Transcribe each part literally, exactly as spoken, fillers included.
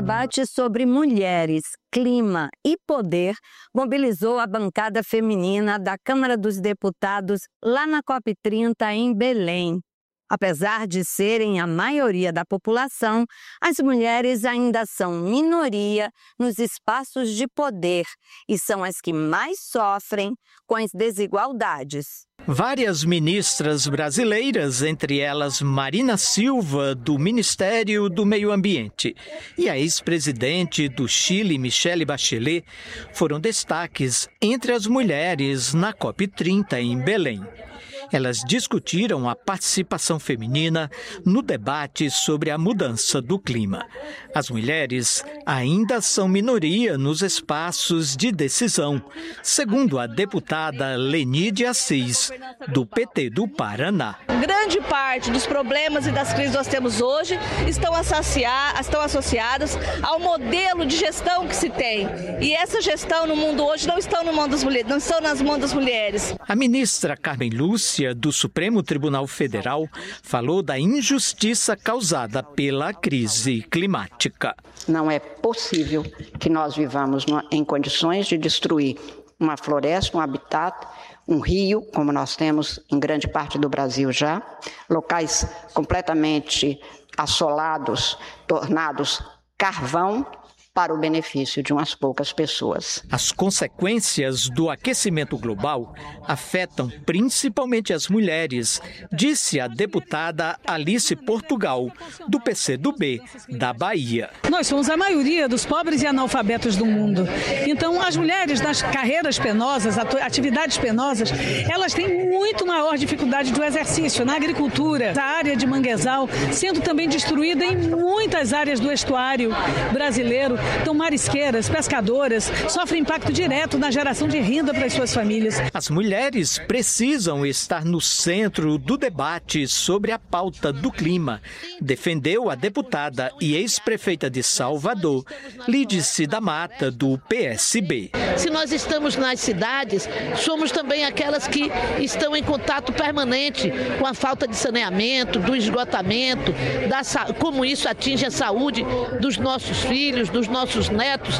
debate sobre mulheres, clima e poder mobilizou a bancada feminina da Câmara dos Deputados lá na COP trinta em Belém. Apesar de serem a maioria da população, as mulheres ainda são minoria nos espaços de poder e são as que mais sofrem com as desigualdades. Várias ministras brasileiras, entre elas Marina Silva, do Ministério do Meio Ambiente, e a ex-presidente do Chile, Michelle Bachelet, foram destaques entre as mulheres na COP trinta em Belém. Elas discutiram a participação feminina no debate sobre a mudança do clima. As mulheres ainda são minoria nos espaços de decisão, segundo a deputada Leni de Assis, do P T do Paraná. Grande parte dos problemas e das crises que nós temos hoje estão, associar, estão associadas ao modelo de gestão que se tem. E essa gestão no mundo hoje não está no mão das mulheres, não estão nas mãos das mulheres. A ministra Carmen Lúcia, do Supremo Tribunal Federal, falou da injustiça causada pela crise climática. Não é possível que nós vivamos em condições de destruir uma floresta, um habitat, um rio, como nós temos em grande parte do Brasil já, locais completamente assolados, tornados carvão, para o benefício de umas poucas pessoas. As consequências do aquecimento global afetam principalmente as mulheres, disse a deputada Alice Portugal, do P C do B, da Bahia. Nós somos a maioria dos pobres e analfabetos do mundo. Então, as mulheres nas carreiras penosas, atividades penosas, elas têm muito maior dificuldade do exercício na agricultura, a área de manguezal, sendo também destruída em muitas áreas do estuário brasileiro. Então, marisqueiras, pescadoras, sofrem impacto direto na geração de renda para as suas famílias. As mulheres precisam estar no centro do debate sobre a pauta do clima, defendeu a deputada e ex-prefeita de Salvador, Lídice da Mata, do P S B. Se nós estamos nas cidades, somos também aquelas que estão em contato permanente com a falta de saneamento, do esgotamento, da, como isso atinge a saúde dos nossos filhos, dos nossos netos.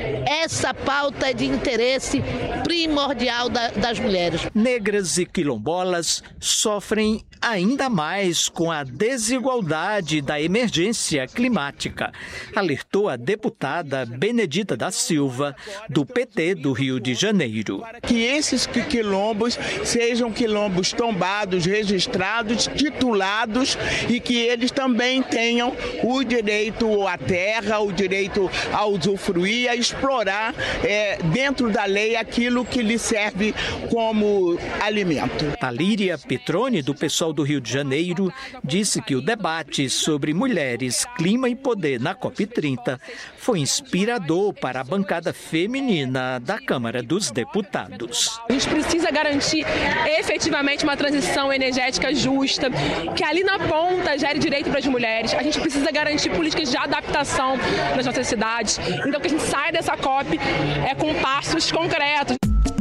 Essa pauta é de interesse primordial da, das mulheres. Negras e quilombolas sofrem ainda mais com a desigualdade da emergência climática, alertou a deputada Benedita da Silva, do P T do Rio de Janeiro. Que esses quilombos sejam quilombos tombados, registrados, titulados e que eles também tenham o direito à terra, o direito a usufruir, a explorar é, dentro da lei aquilo que lhe serve como alimento. Talíria Petroni, do pessoal do Rio de Janeiro, disse que o debate sobre mulheres, clima e poder na COP trinta foi inspirador para a bancada feminina da Câmara dos Deputados. A gente precisa garantir efetivamente uma transição energética justa, que ali na ponta gere direito para as mulheres. A gente precisa garantir políticas de adaptação nas nossas cidades. Então, que a gente sai dessa COP é com passos concretos.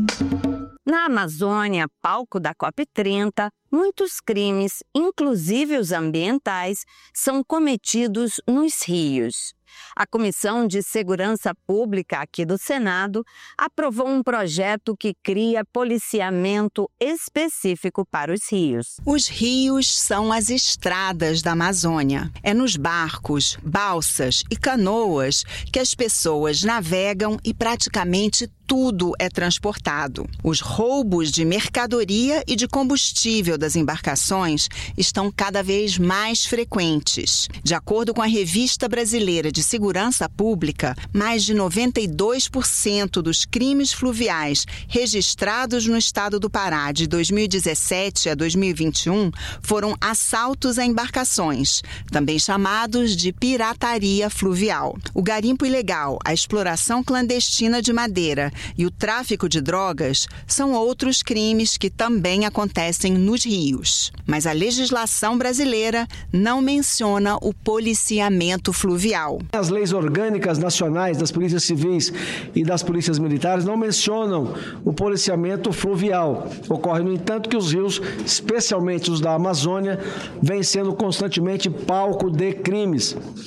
Na Amazônia, palco da COP trinta, muitos crimes, inclusive os ambientais, são cometidos nos rios. A Comissão de Segurança Pública aqui do Senado aprovou um projeto que cria policiamento específico para os rios. Os rios são as estradas da Amazônia. É nos barcos, balsas e canoas que as pessoas navegam e praticamente tudo é transportado. Os roubos de mercadoria e de combustível das embarcações estão cada vez mais frequentes. De acordo com a Revista Brasileira de Segurança Pública, mais de noventa e dois por cento dos crimes fluviais registrados no estado do Pará de dois mil e dezessete a dois mil e vinte e um foram assaltos a embarcações, também chamados de pirataria fluvial. O garimpo ilegal, a exploração clandestina de madeira e o tráfico de drogas são outros crimes que também acontecem nos rios. Mas a legislação brasileira não menciona o policiamento fluvial. As leis orgânicas nacionais das polícias civis e das polícias militares não mencionam o policiamento fluvial. Ocorre, no entanto, que os rios, especialmente os da Amazônia, vêm sendo constantemente palco de crimes.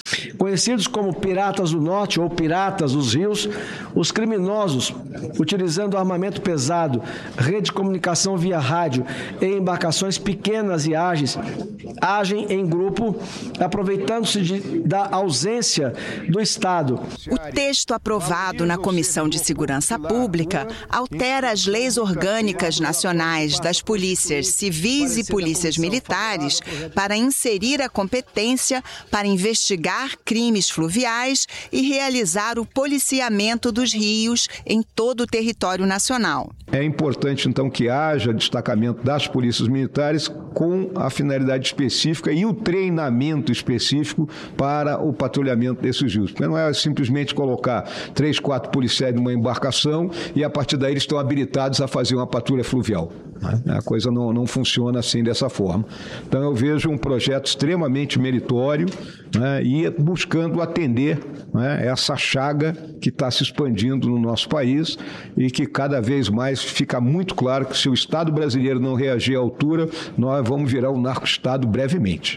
Conhecidos como piratas do norte ou piratas dos rios, os criminosos, utilizando armamento pesado, rede de comunicação via rádio e embarcações pequenas e ágeis, agem em grupo, aproveitando-se de, da ausência do Estado. O texto aprovado na Comissão de Segurança Pública altera as leis orgânicas nacionais das polícias civis e polícias militares para inserir a competência para investigar crimes fluviais e realizar o policiamento dos rios em todo o território nacional. É importante, então, que haja destacamento das polícias militares com a finalidade específica e o treinamento específico para o patrulhamento desses rios. Porque não é simplesmente colocar três, quatro policiais numa embarcação e, a partir daí, eles estão habilitados a fazer uma patrulha fluvial. A coisa não, não funciona assim, dessa forma. Então, eu vejo um projeto extremamente meritório, né, e buscando atender, né, essa chaga que está se expandindo no nosso país e que cada vez mais fica muito claro que se o Estado brasileiro não reagir à altura, nós vamos virar um narco-estado brevemente.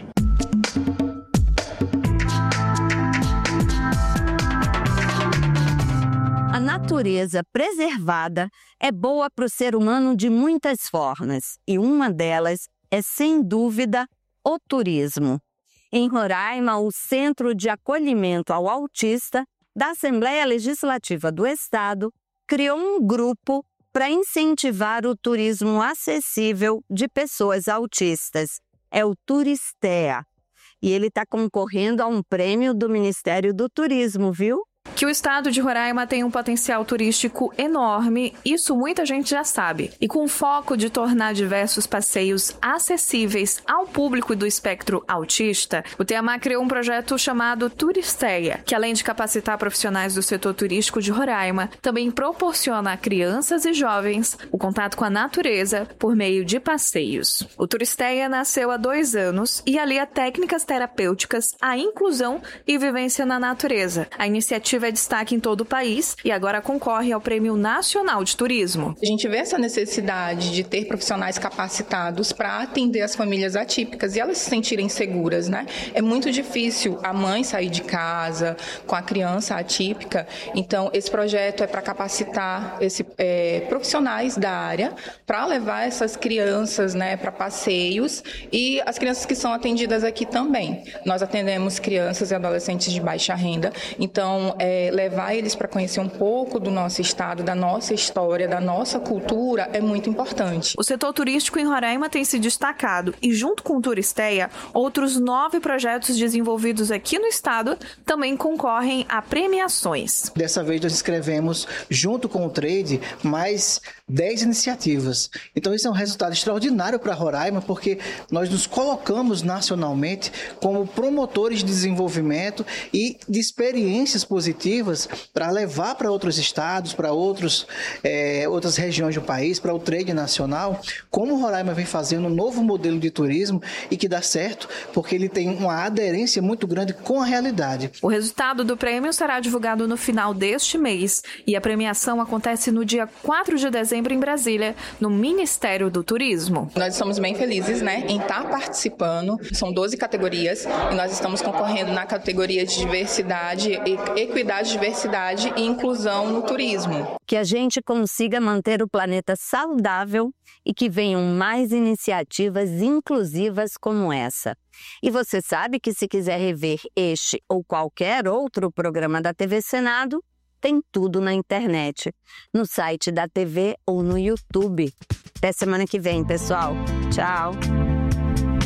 A natureza preservada é boa para o ser humano de muitas formas, e uma delas é, sem dúvida, o turismo. Em Roraima, o Centro de Acolhimento ao Autista da Assembleia Legislativa do Estado criou um grupo para incentivar o turismo acessível de pessoas autistas. É o Turistea. E ele está concorrendo a um prêmio do Ministério do Turismo, viu? Que o estado de Roraima tem um potencial turístico enorme, isso muita gente já sabe. E com o foco de tornar diversos passeios acessíveis ao público do espectro autista, o Teamar criou um projeto chamado Turistea, que além de capacitar profissionais do setor turístico de Roraima, também proporciona a crianças e jovens o contato com a natureza por meio de passeios. O Turistea nasceu há dois anos e alia técnicas terapêuticas à inclusão e vivência na natureza. A iniciativa é destaque em todo o país e agora concorre ao Prêmio Nacional de Turismo. A gente vê essa necessidade de ter profissionais capacitados para atender as famílias atípicas e elas se sentirem seguras, né? É muito difícil a mãe sair de casa com a criança atípica, então esse projeto é para capacitar esse, é, profissionais da área para levar essas crianças, né, para passeios, e as crianças que são atendidas aqui também. Nós atendemos crianças e adolescentes de baixa renda, então é, É, levar eles para conhecer um pouco do nosso estado, da nossa história, da nossa cultura é muito importante. O setor turístico em Roraima tem se destacado e, junto com o Turistea, outros nove projetos desenvolvidos aqui no estado também concorrem a premiações. Dessa vez nós escrevemos, junto com o Trade, mais dez iniciativas. Então isso é um resultado extraordinário para Roraima, porque nós nos colocamos nacionalmente como promotores de desenvolvimento e de experiências positivas para levar para outros estados, para outros, é, outras regiões do país, para o trade nacional, como o Roraima vem fazendo um novo modelo de turismo e que dá certo, porque ele tem uma aderência muito grande com a realidade. O resultado do prêmio será divulgado no final deste mês e a premiação acontece no dia quatro de dezembro em Brasília, no Ministério do Turismo. Nós estamos bem felizes, né, em estar participando. São doze categorias e nós estamos concorrendo na categoria de diversidade, equidade, diversidade e inclusão no turismo. Que a gente consiga manter o planeta saudável e que venham mais iniciativas inclusivas como essa. E você sabe que se quiser rever este ou qualquer outro programa da T V Senado, tem tudo na internet, no site da T V ou no YouTube. Até semana que vem, pessoal. Tchau!